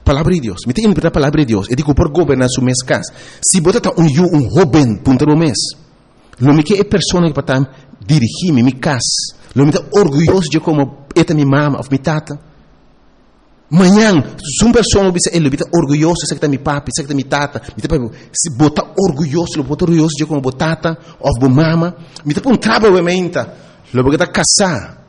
palavra de Deus. Me tem interpretar a palavra de Deus. E digo, por governar su mês casa. Se você está um jovem, punta no mês. Lo me que é pessoa que para dirigir minha casa. Lo me está orgulhoso de como esta minha mama, ou minha tata. Manhã, se uma pessoa ele está orgulhoso de que minha papi, de que minha tata. Se bota orgulhoso de como botata, ou minha mama. Me está um trabalho menta. Lo que está casar.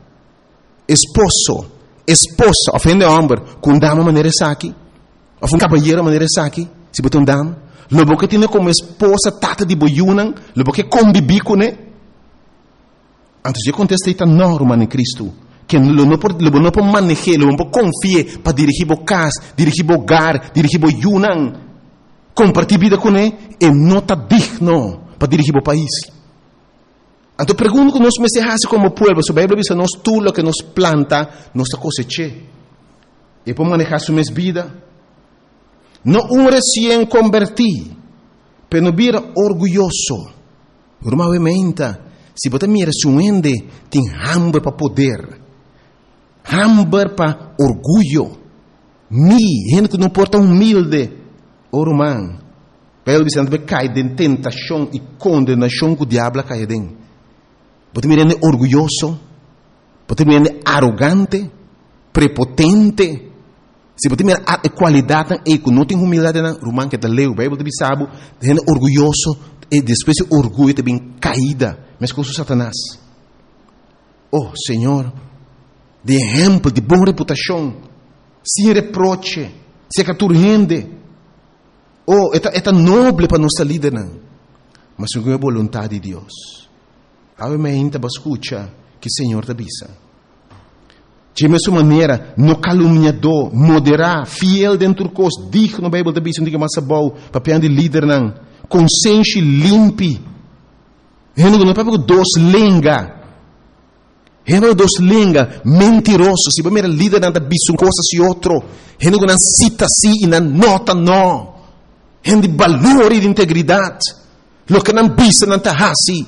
Esposa, ofende homem, com dama maneira saki. Ou um cabalheiro maneira saki. Se bota dama. Lo que tem como esposa, tata de boiunan. Lo que convive com ele. Antes de contestar esta norma em Cristo, que não pode manejar, não pode confiar para dirigir o casa, dirigir o hogar, dirigir o yunan, compartilhar vida com ele, e não está digno para dirigir o país. Então, pergunto que nós me se como povo, se a Bíblia diz, nós tudo o que nos planta, nós cosecha. E para manejar sua vida, não recém convertido, mas não vira orgulhoso, normalmente. Se você mira se um ende tem hambre para poder, hambre para orgulho, gente que não porta humilde, irmão, pelo Vicente cai de tentação e condenação que o diabo cai dentro. Você mira orgulhoso, você mira arrogante, prepotente. Se você mira a qualidade e que não tem humildade, irmão que está leu, Bíblia de sabe, gente orgulhoso e depois o orgulho também caída. Mas com Satanás. Oh, Senhor, de exemplo, de boa reputação, sem reproche, sem caturrende. Oh, é nobre para nossa líder, não. Mas segundo a vontade de Deus. Obviamente, você escuta que o Senhor te avisa. De mesma maneira, no caluniador, moderar, fiel dentro do curso, digno, a Bíblia te avisa, não diga mais bom, papel de líder, não. Consciência limpe. Não é para dos lenga. Não dos lenga, mentiroso. Se você é líder, não bisa coisa e outro. Não cita si e não nota não. Não de valor e de integridade. Lo que não bisa, não está assim.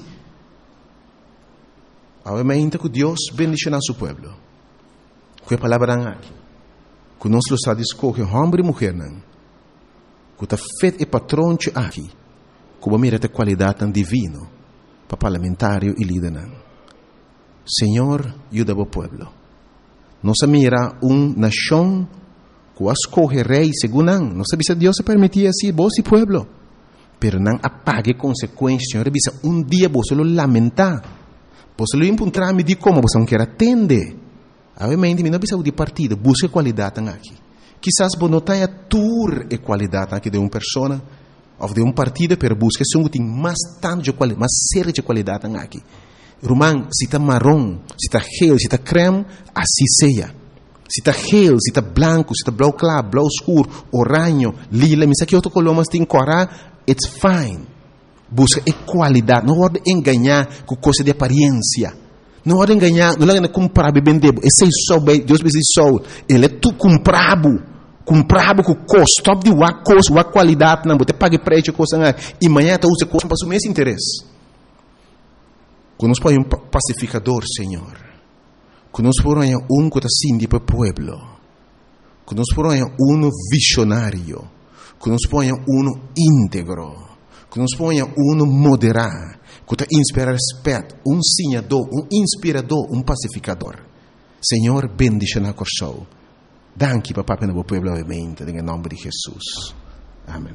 Obviamente que Deus bendicionar seu povo. Que a palavra aqui. Que nós lo está escolher homem e mulher, não. Que está feito e patrão aqui. Que você mira a qualidade divina. Para parlamentário e líder. Senhor, ajuda o povo. Nossa mira nação que escolhe rei segundo não sabe se Deus se permitia assim, vos e povo. Pero não apague consequências. Senhor, dia você lo lamentar. Você lo encontrar me de como você não quer atender. Obviamente, não precisa de partido, busque qualidade aqui. Quizás você não tenha tour e qualidade aqui de uma pessoa. Of de um partido, pero busca se tem mais tanto de qualidade, mais séria de qualidade aqui. Irmão, se está marrom, se está gel, se está creme, assim seja. Se está gel, se está branco, se está blau claro, blau escuro, oranho, lila, mas aqui outro color, mas tem cora, it's fine. Busca qualidade, não pode enganar com coisa de aparência. Não pode enganar, não pode comprar bem vender. Esse é só bem, Deus me diz só, ele é tu comprado. Comprava com custo, top de uma coisa, uma qualidade, não, você paga preço, coisa, e amanhã você usa coisa para o mesmo interesse. Quando nós põe pacificador, Senhor, quando nós põe que está assim para o povo, quando nós põe visionário, quando nós põe íntegro, quando nós põe moderado, que está inspira respeito, sinador, inspirador, pacificador. Senhor, bendice na corção. Danke, papá, para o povo, obviamente, em nome de Jesus. Amém.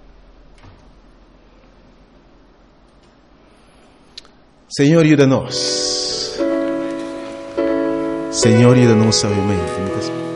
Senhor, ajuda-nos. Senhor, ajuda-nos, obviamente.